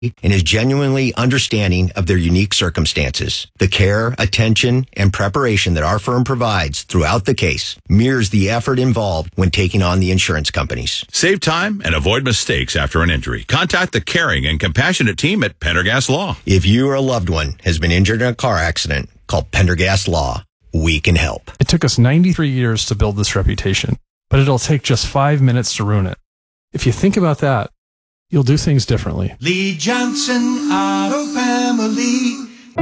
and is genuinely understanding of their unique circumstances. The care, attention, and preparation that our firm provides throughout the case mirrors the effort involved when taking on the insurance companies. Save time and avoid mistakes after an injury. Contact the caring and compassionate team at Pendergast Law. If you or a loved one has been injured in a car accident, call Pendergast Law. We can help. It took us 93 years to build this reputation, but it'll take just 5 minutes to ruin it. If you think about that, you'll do things differently. Lee Johnson Auto Family.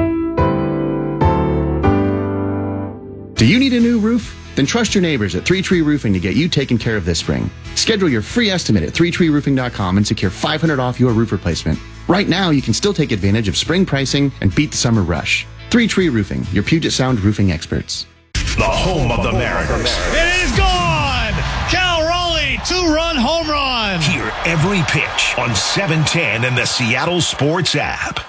Do you need a new roof? Then trust your neighbors at 3 Tree Roofing to get you taken care of this spring. Schedule your free estimate at 3treeroofing.com and secure $500 off your roof replacement. Right now, you can still take advantage of spring pricing and beat the summer rush. 3 Tree Roofing, your Puget Sound roofing experts. The home of the Mariners. It is gone! Cal Raleigh, 2-run home run! Hear every pitch on 710 and the Seattle Sports app.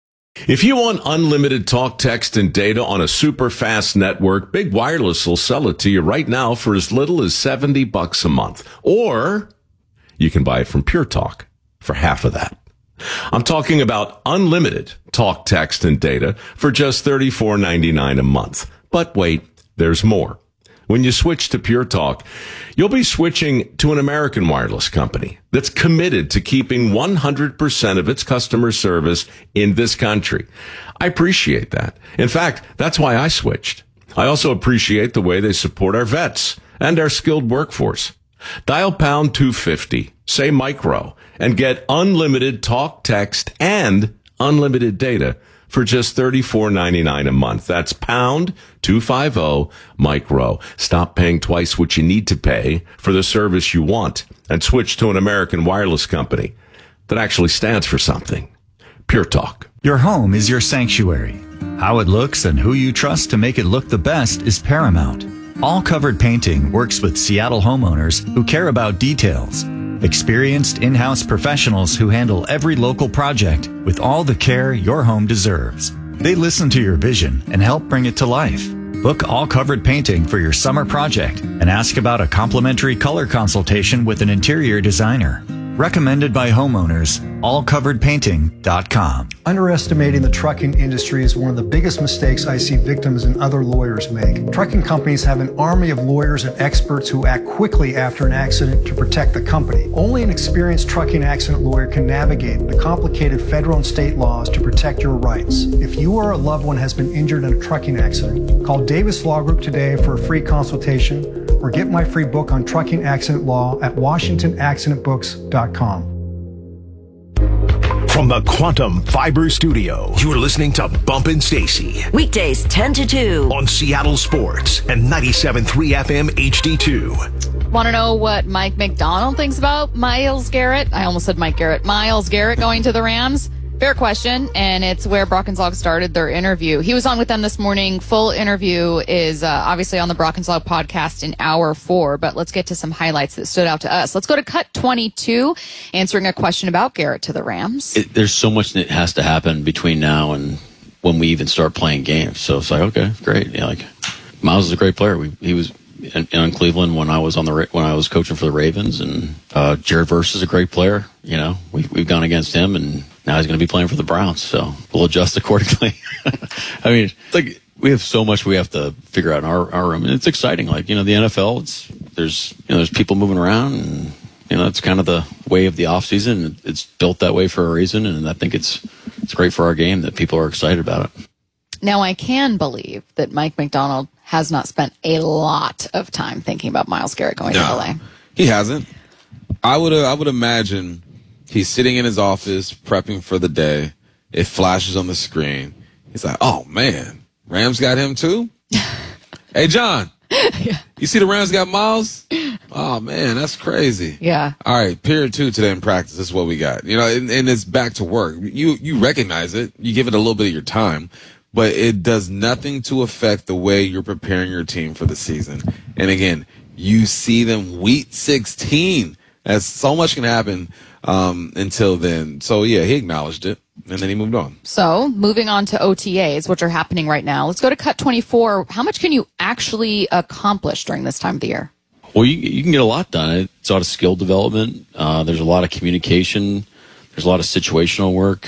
If you want unlimited talk, text, and data on a super fast network, Big Wireless will sell it to you right now for as little as $70 a month. Or you can buy it from Pure Talk for half of that. I'm talking about unlimited talk, text, and data for just $34.99 a month. But wait, there's more. When you switch to Pure Talk, you'll be switching to an American wireless company that's committed to keeping 100% of its customer service in this country. I appreciate that. In fact, that's why I switched. I also appreciate the way they support our vets and our skilled workforce. Dial pound 250, say micro, and get unlimited talk, text, and unlimited data for just $34.99 a month. That's pound 250 micro. Stop paying twice what you need to pay for the service you want and switch to an American wireless company that actually stands for something. Pure Talk. Your home is your sanctuary. How it looks and who you trust to make it look the best is paramount. All Covered Painting works with Seattle homeowners who care about details. Experienced in-house professionals who handle every local project with all the care your home deserves. They listen to your vision and help bring it to life. Book All Covered Painting for your summer project and ask about a complimentary color consultation with an interior designer. Recommended by homeowners, allcoveredpainting.com. Underestimating the trucking industry is one of the biggest mistakes I see victims and other lawyers make. Trucking companies have an army of lawyers and experts who act quickly after an accident to protect the company. Only an experienced trucking accident lawyer can navigate the complicated federal and state laws to protect your rights. If you or a loved one has been injured in a trucking accident, call Davis Law Group today for a free consultation or get my free book on trucking accident law at WashingtonAccidentBooks.com. From the Quantum Fiber Studio, you're listening to Bumpin' Stacy. Weekdays 10 to 2. On Seattle Sports and 97.3 FM HD2. Want to know what Mike McDonald thinks about Myles Garrett? I almost said Mike Garrett. Myles Garrett going to the Rams? Fair question, and it's where Brock and Salk started their interview. He was on with them this morning. Full interview is obviously on the Brock and Salk podcast in hour 4, but let's get to some highlights that stood out to us. Let's go to cut 22, answering a question about Garrett to the Rams. There's so much that has to happen between now and when we even start playing games. So it's like, okay, great. Yeah, like Myles is a great player. He was in Cleveland when I was when I was coaching for the Ravens, and Jared Verse is a great player. You know, we've gone against him, and now he's going to be playing for the Browns, so we'll adjust accordingly. I mean, it's like we have so much we have to figure out in our room, and it's exciting. Like, you know, the NFL, there's people moving around, and you know, it's kind of the way of the off season. It's built that way for a reason, and I think it's great for our game that people are excited about it. Now, I can believe that Mike McDonald has not spent a lot of time thinking about Myles Garrett going to LA. He hasn't. I would imagine he's sitting in his office prepping for the day. It flashes on the screen. He's like, "Oh man, Rams got him too." Hey, John, you see the Rams got Myles? Oh man, that's crazy. Yeah. All right, period 2 today in practice. This is what we got. You know, and it's back to work. You recognize it. You give it a little bit of your time. But it does nothing to affect the way you're preparing your team for the season. And again, you see them week 16. As so much can happen until then. So, yeah, he acknowledged it, and then he moved on. So, moving on to OTAs, which are happening right now. Let's go to cut 24. How much can you actually accomplish during this time of the year? Well, you can get a lot done. It's a lot of skill development. There's a lot of communication. There's a lot of situational work.